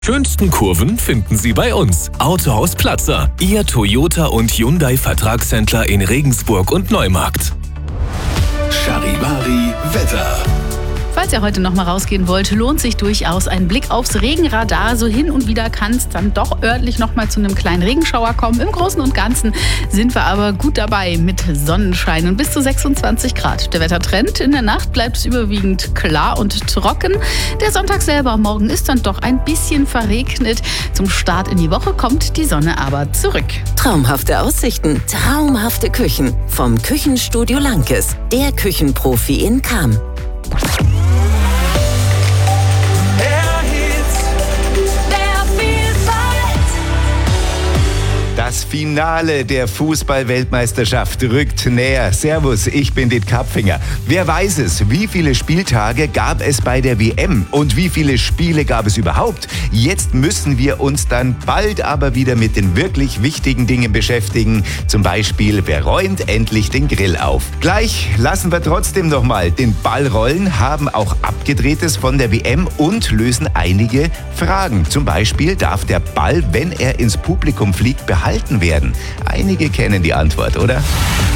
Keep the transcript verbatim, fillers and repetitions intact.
Schönsten Kurven finden Sie bei uns. Autohaus Platzer, Ihr Toyota und Hyundai Vertragshändler in Regensburg und Neumarkt. Charivari Wetter. Falls ihr heute noch mal rausgehen wollt, lohnt sich durchaus ein Blick aufs Regenradar. So hin und wieder kann es dann doch örtlich noch mal zu einem kleinen Regenschauer kommen. Im Großen und Ganzen sind wir aber gut dabei mit Sonnenschein und bis zu sechsundzwanzig Grad. Der Wettertrend: in der Nacht bleibt es überwiegend klar und trocken. Der Sonntag selber morgen ist dann doch ein bisschen verregnet. Zum Start in die Woche kommt die Sonne aber zurück. Traumhafte Aussichten, traumhafte Küchen. Vom Küchenstudio Lankes, der Küchenprofi in Cham. Das Finale der Fußball-Weltmeisterschaft rückt näher. Servus, ich bin Dit Kapfinger. Wer weiß es, wie viele Spieltage gab es bei der W M und wie viele Spiele gab es überhaupt? Jetzt müssen wir uns dann bald aber wieder mit den wirklich wichtigen Dingen beschäftigen. Zum Beispiel, wer räumt endlich den Grill auf? Gleich lassen wir trotzdem noch mal den Ball rollen, haben auch Abgedrehtes von der W M und lösen einige Fragen. Zum Beispiel, darf der Ball, wenn er ins Publikum fliegt, behalten werden? Einige kennen die Antwort, oder?